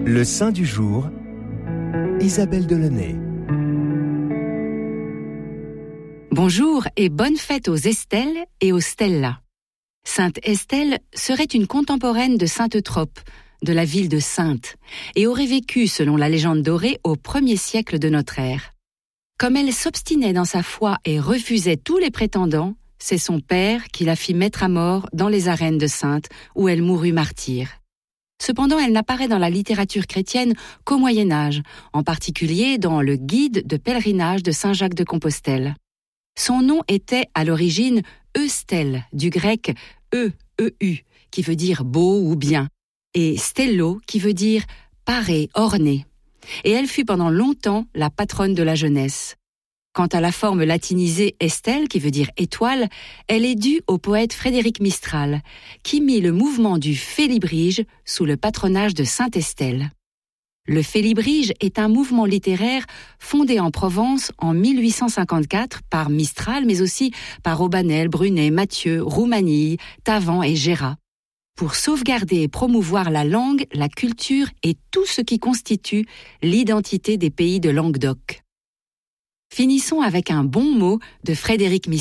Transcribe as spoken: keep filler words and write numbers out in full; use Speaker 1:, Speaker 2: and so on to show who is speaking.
Speaker 1: Le saint du jour, Isabelle Delaunay.
Speaker 2: Bonjour et bonne fête aux Estelles et aux Stella. Sainte Estelle serait une contemporaine de Sainte Eutrope, de la ville de Sainte, et aurait vécu, selon la légende dorée, au premier siècle de notre ère. Comme elle s'obstinait dans sa foi et refusait tous les prétendants, c'est son père qui la fit mettre à mort dans les arènes de Sainte, où elle mourut martyre. Cependant, elle n'apparaît dans la littérature chrétienne qu'au Moyen Âge, en particulier dans le Guide de pèlerinage de Saint Jacques de Compostelle. Son nom était à l'origine Eustelle, du grec E, E-U, qui veut dire beau ou bien, et stello, qui veut dire paré, orné. Et elle fut pendant longtemps la patronne de la jeunesse. Quant à la forme latinisée Estelle, qui veut dire étoile, elle est due au poète Frédéric Mistral, qui mit le mouvement du Félibrige sous le patronage de Sainte Estelle. Le Félibrige est un mouvement littéraire fondé en Provence en mille huit cent cinquante-quatre par Mistral, mais aussi par Aubanel, Brunet, Mathieu, Roumanille, Tavan et Gérat, pour sauvegarder et promouvoir la langue, la culture et tout ce qui constitue l'identité des pays de Languedoc. Finissons avec un bon mot de Frédéric Mistral.